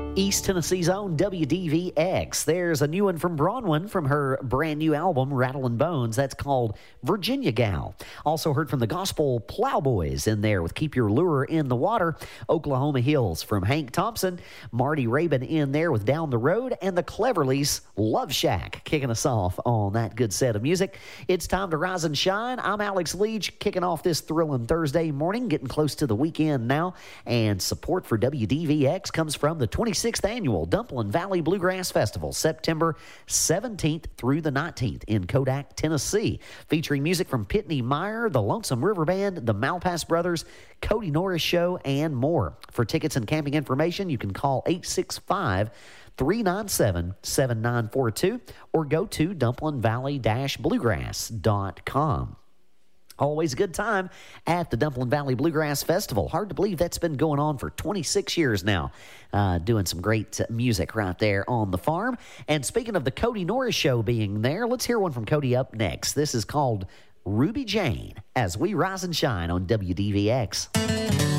East Tennessee's own WDVX. There's a new one from Bronwyn from her brand new album, Rattlin' Bones. That's called Virginia Gal. Also heard from the Gospel Plowboys in there with Keep Your Lure in the Water. Oklahoma Hills from Hank Thompson. Marty Rabin in there with Down the Road. And the Cleverleys, Love Shack, kicking us off on that good set of music. It's time to rise and shine. I'm Alex Leach, kicking off this thrilling Thursday morning, getting close to the weekend now. And support for WDVX comes from the 26th Annual Dumplin Valley Bluegrass Festival, September 17th through the 19th in Kodak, Tennessee, featuring music from Pitney Meyer, the Lonesome River Band, the Malpass Brothers, Cody Norris Show, and more. For tickets and camping information, you can call 865-397-7942 or go to dumplinvalley-bluegrass.com. Always a good time at the Dumplin Valley Bluegrass Festival. Hard to believe that's been going on for 26 years now, doing some great music right there on the farm. And speaking of the Cody Norris Show being there, let's hear one from Cody up next. This is called Ruby Jane as we rise and shine on WDVX.